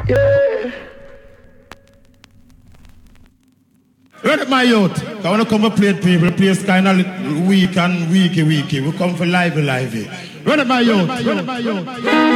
Yeah. Run it, my youth. I want to come and play it, people. The place kind of weak and weaky. We come for lively. Run it, my youth.